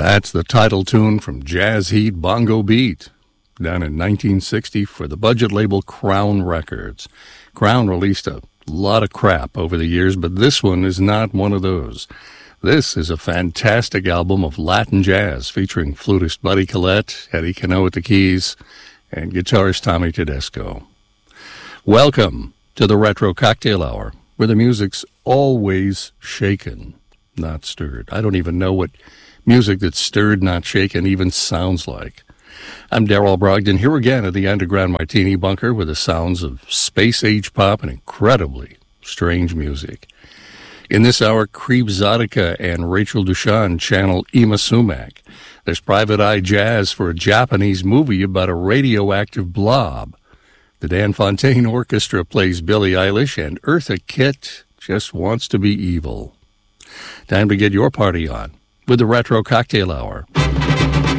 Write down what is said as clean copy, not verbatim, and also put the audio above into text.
That's the title tune from Jazz Heat Bongo Beat, done in 1960 for the budget label Crown Records. Crown released a lot of crap over the years, but this one is not one of those. This is a fantastic album of Latin jazz featuring flutist Buddy Collette, Eddie Cano at the keys, and guitarist Tommy Tedesco. Welcome to the Retro Cocktail Hour, where the music's always shaken, not stirred. I don't even know what music that's stirred, not shaken, even sounds like. I'm Darrell Brogdon, here again at the Underground Martini Bunker with the sounds of space-age pop and incredibly strange music. In this hour, Creep Zadika and Rachel Dushan channel Ima Sumac. There's Private Eye Jazz for a Japanese movie about a radioactive blob. The Dan Fontaine Orchestra plays Billie Eilish, and Eartha Kitt just wants to be evil. Time to get your party on with the Retro Cocktail Hour.